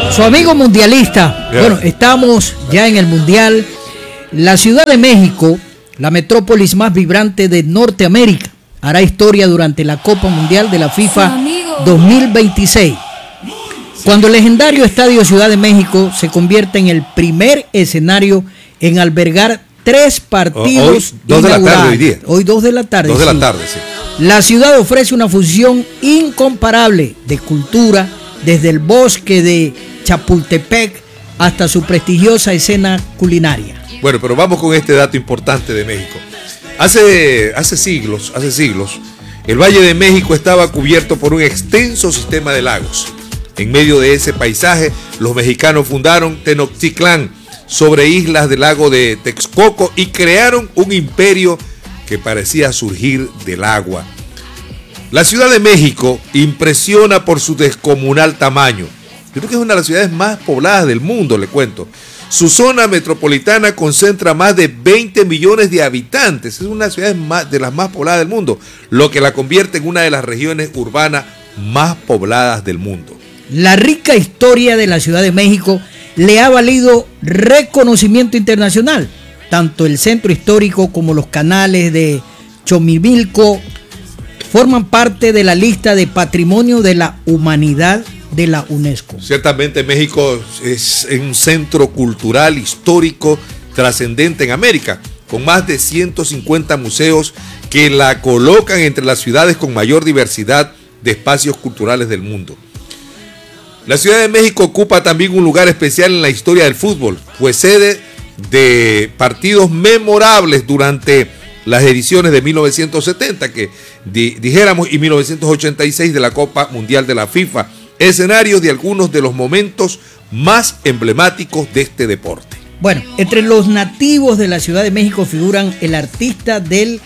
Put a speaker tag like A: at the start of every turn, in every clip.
A: Su amigo mundialista.
B: Yeah.
A: Bueno, estamos ya en el Mundial. La Ciudad de México, la metrópolis más vibrante de Norteamérica, hará historia durante la Copa Mundial de la FIFA 2026. Cuando el legendario Estadio Ciudad de México se convierte en el primer escenario en albergar 3 partidos.
B: Hoy, 2 de la tarde hoy día.
A: Hoy 2 de la tarde.
B: 2 de la tarde, sí.
A: La ciudad ofrece una fusión incomparable de cultura, desde el bosque de Chapultepec hasta su prestigiosa escena culinaria.
B: Bueno, pero vamos con este dato importante de México. Hace siglos, el Valle de México estaba cubierto por un extenso sistema de lagos. En medio de ese paisaje, los mexicanos fundaron Tenochtitlán sobre islas del lago de Texcoco y crearon un imperio que parecía surgir del agua. La Ciudad de México impresiona por su descomunal tamaño. Yo creo que es una de las ciudades más pobladas del mundo, le cuento. Su zona metropolitana concentra más de 20 millones de habitantes. Es una ciudad de las más pobladas del mundo, lo que la convierte en una de las regiones urbanas más pobladas del mundo.
A: La rica historia de la Ciudad de México le ha valido reconocimiento internacional. Tanto el centro histórico como los canales de Xochimilco forman parte de la lista de Patrimonio de la Humanidad de la UNESCO.
B: Ciertamente México es un centro cultural, histórico, trascendente en América, con más de 150 museos que la colocan entre las ciudades con mayor diversidad de espacios culturales del mundo. La Ciudad de México ocupa también un lugar especial en la historia del fútbol, pues sede de partidos memorables durante las ediciones de 1970, que dijéramos, y 1986 de la Copa Mundial de la FIFA, escenario de algunos de los momentos más emblemáticos de este deporte.
A: Bueno, entre los nativos de la Ciudad de México figuran el artista del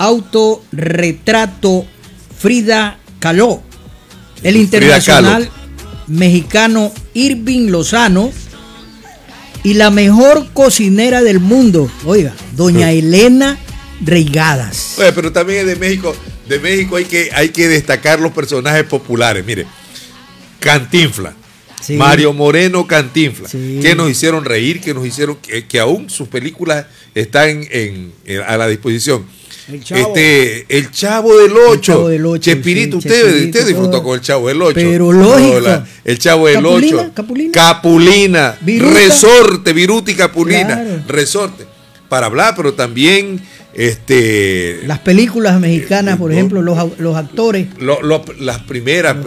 A: autorretrato Frida Kahlo, el internacional mexicano Irving Lozano y la mejor cocinera del mundo, oiga, doña Elena Reigadas.
B: Oye, pero también es de México hay que destacar los personajes populares. Mire, Cantinflas, sí. Mario Moreno Cantinflas, sí. Que nos hicieron reír, que nos hicieron que aún sus películas están a la disposición. El Chavo del Ocho. Chespirito, usted disfrutó con el Chavo del Ocho.
A: Pero lógico.
B: El Chavo del Ocho. Capulina. Viruta. Resorte, Viruta y Capulina. Claro. Resorte. Para hablar, pero también
A: las películas mexicanas, por ejemplo, los actores.
B: Las primeras,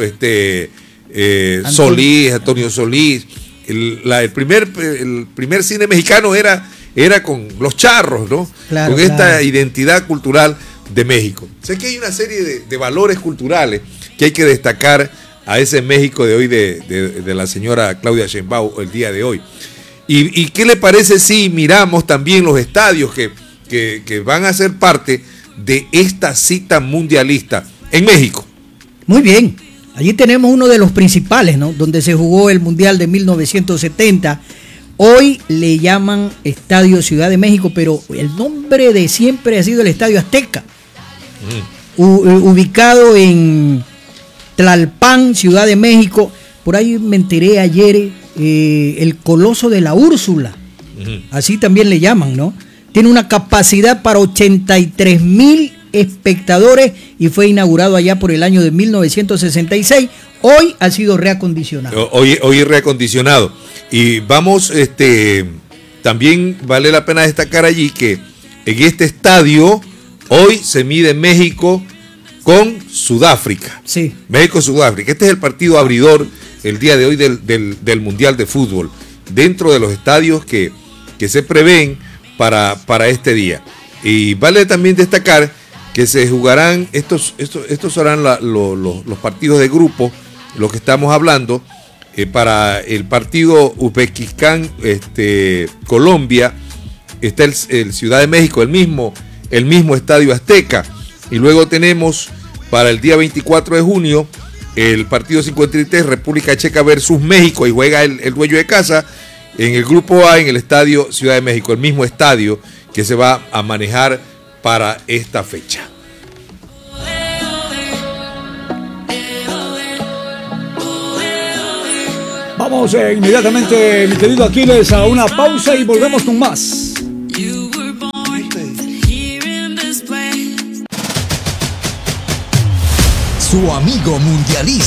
B: Solís, Antonio Solís. El primer cine mexicano era con los charros, ¿no? Claro, con esta identidad cultural de México. Sé que hay una serie de valores culturales que hay que destacar a ese México de hoy de la señora Claudia Sheinbaum el día de hoy. ¿Y qué le parece si miramos también los estadios que van a ser parte de esta cita mundialista en México?
A: Muy bien. Allí tenemos uno de los principales, ¿no? Donde se jugó el Mundial de 1970. Hoy le llaman Estadio Ciudad de México, pero el nombre de siempre ha sido el Estadio Azteca. Ubicado en Tlalpan, Ciudad de México. Por ahí me enteré ayer, el Coloso de la Úrsula. Así también le llaman, ¿no? Tiene una capacidad para 83,000 espectadores y fue inaugurado allá por el año de 1966. Hoy ha sido reacondicionado.
B: Hoy reacondicionado. Y vamos, también vale la pena destacar allí que en este estadio hoy se mide México con Sudáfrica. Sí. México-Sudáfrica. Este es el partido abridor el día de hoy del Mundial de Fútbol, dentro de los estadios que se prevén para este día. Y vale también destacar que se jugarán, estos serán los partidos de grupo, los que estamos hablando, para el partido Uzbekistán, Colombia, está el Ciudad de México, el mismo Estadio Azteca. Y luego tenemos para el día 24 de junio el partido 53, República Checa versus México, y juega el dueño de casa en el grupo A, en el Estadio Ciudad de México, el mismo estadio que se va a manejar para esta fecha.
C: Vamos inmediatamente, mi querido Aquiles, a una pausa y volvemos con más.
D: Su amigo mundialista